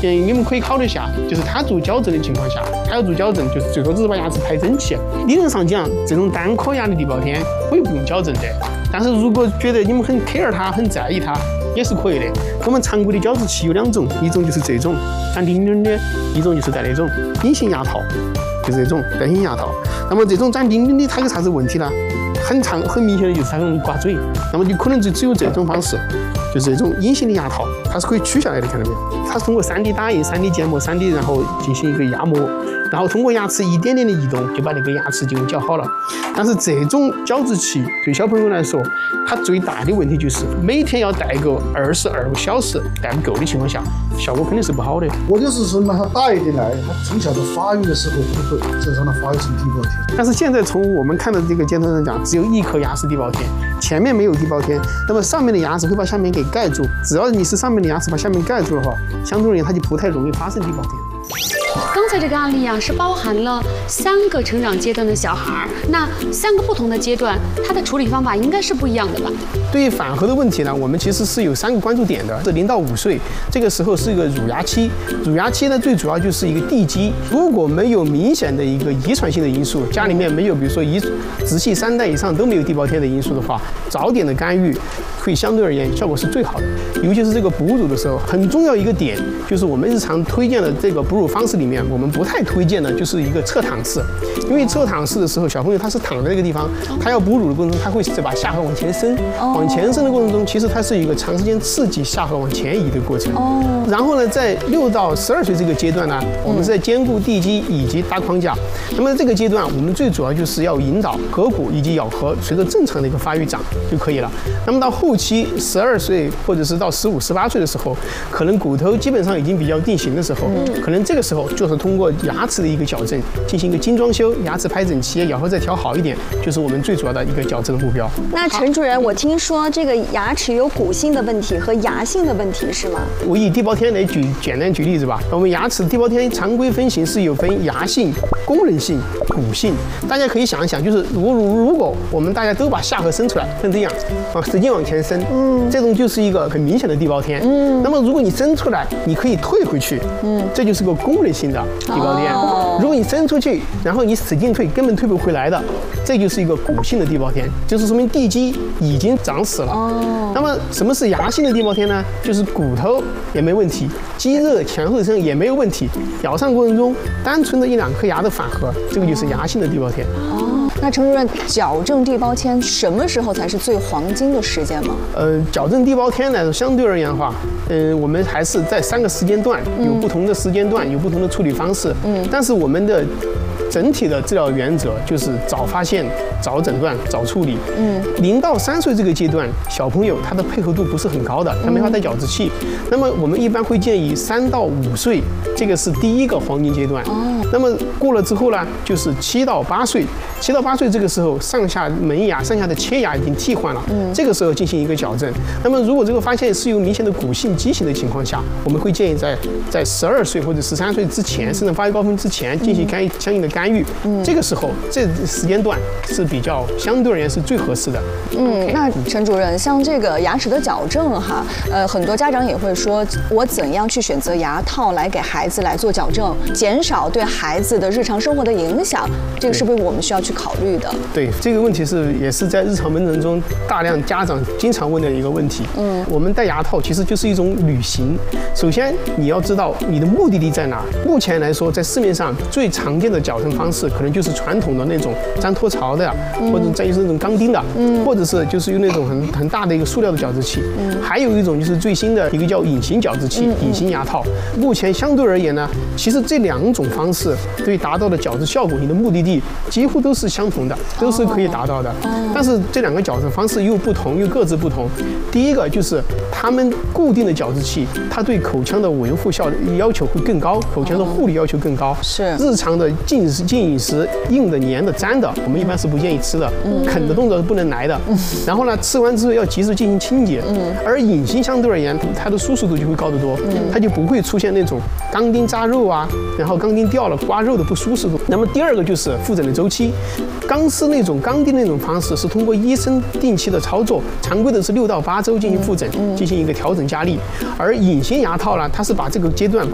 你们可以考虑一下，就是他做矫正的情况下，他要做矫正，就是最多只是把牙齿排整齐。理论上讲，这种单颗牙的地包天可以不用矫正的。但是如果觉得你们很 care 它，很在意它，也是可以的。我们常规的矫治器有2种，一种就是这种粘钉钉的，一种就是带那种隐形牙套，就是这种带隐形牙套。那么这种粘钉钉的它有啥子问题呢？很明显的就是它容易刮嘴。那么就可能只有这种方式，就是这种隐形的牙套，它是可以取下来的，看到没有？它是通过3D 打印、3D 建模、3D 然后进行一个压模，然后通过牙齿一点点的移动就把那个牙齿就矫好了。但是这种矫治器对小朋友来说，它最大的问题就是每天要戴个22个小时，戴不够的情况下，效果肯定是不好的。 我就是说嘛，他打一点来，他从小的发育的时候不会，至少他发育成地包天。 但是现在从我们看的这个阶段上讲，只有1颗牙是地包天，前面没有地包天，那么上面的牙齿会把下面给盖住。只要你是上面的牙齿把下面盖住的话，相对而言它就不太容易发生地包天。 刚才这个案例啊，是包含了3个成长阶段的小孩，那3个不同的阶段，它的处理方法应该是不一样的吧？ 对于反颌的问题呢，我们其实是有3个关注点的。是0到5岁，这个时候是一个乳牙期，乳牙期呢最主要就是一个地基。如果没有明显的一个遗传性的因素，家里面没有比如说直系3代以上都没有地包天的因素的话，早点的干预会相对而言效果是最好的。尤其是这个哺乳的时候，很重要一个点就是我们日常推荐的这个哺乳方式里面，我们不太推荐的就是一个侧躺式，因为侧躺式的时候，小朋友他是躺在这个地方，他要哺乳的过程中，他会把下颌往前伸，往前伸的过程中，其实它是一个长时间刺激下颌往前移的过程。然后呢，在6到12岁这个阶段呢，我们是在兼顾地基以及大框架。那么这个阶段，我们最主要就是要引导颌骨以及咬合随着正常的一个发育长就可以了。那么到后期12岁或者是到15、18岁的时候，可能骨头基本上已经比较定型的时候，可能这个时候就是通过牙齿的一个矫正，进行一个精装修，牙齿排整齐，咬合再调好一点，就是我们最主要的一个矫正的目标。 那陈主任，我听说这个牙齿有骨性的问题和牙性的问题是吗？ 我以地包天来简单举例子吧。我们牙齿地包天常规分型是有分牙性、功能性、骨性。大家可以想一想，就是如果我们大家都把下颌伸出来，像这样使劲往前伸，这种就是一个很明显的地包天。那么如果你伸出来，你可以退回去，这就是个功能性的地包天。如果你伸出去，然后你使劲退，根本退不回来的，这就是一个骨性的地包天，就是说明地基已经长死了。那么什么是牙性的地包天呢？就是骨头也没问题，肌肉前后身也没有问题，咬上过程中单纯的1、2颗牙的反颌，这个就是牙性的地包天。 那陈主任，矫正地包天什么时候才是最黄金的时间吗？ 矫正地包天来说，相对而言的话，我们还是在3个时间段，有不同的时间段，有不同的处理方式。但是我们的整体的治疗原则就是早发现、早诊断、早处理。0到3岁这个阶段，小朋友他的配合度不是很高的，他没法戴矫治器。那么我们一般会建议3到5岁，这个是第1个黄金阶段。那么过了之后呢，就是7到8岁。7到8岁这个时候，上下门牙、上下的切牙已经替换了，这个时候进行一个矫正。那么如果这个发现是有明显的骨性畸形的情况下，我们会建议在12岁或者13岁之前，甚至发育高峰之前进行相应的干预。这个时候这时间段是比较相对而言是最合适的。 那陈主任，像这个牙齿的矫正哈，很多家长也会说，我怎样去选择牙套来给孩子来做矫正，减少对孩子的日常生活的影响，这个是不是我们需要去考虑的？ 对，这个问题也是在日常门诊中大量家长经常问的一个问题。我们戴牙套其实就是一种旅行。首先你要知道你的目的地在哪。目前来说，在市面上最常见的矫正方式，可能就是传统的那种粘托槽的，或者再就是那种钢钉的，或者是就是用那种很大的一个塑料的矫治器。还有一种就是最新的一个叫隐形矫治器、隐形牙套。目前相对而言呢，其实这2种方式对达到的矫治效果，你的目的地几乎都是相同的，都是可以达到的。但是这2个矫正方式又不同，又各自不同。第一个就是他们固定的矫治器，它对口腔的维护要求会更高，口腔的护理要求更高。 是日常的禁饮食，硬的、黏的、粘的，我们一般是不建议吃的。啃的动作是不能来的。然后呢，吃完之后要及时进行清洁。而隐形相对而言，它的舒适度就会高得多，它就不会出现那种钢钉扎肉啊，然后钢钉掉了刮肉的不舒适度。那么第2个就是复诊的周期。钢丝那种钢钉那种方式是通过医生定期的操作，常规的是6到8周进行复诊，进行一个调整加力。而隐形牙套呢，它是把这个阶段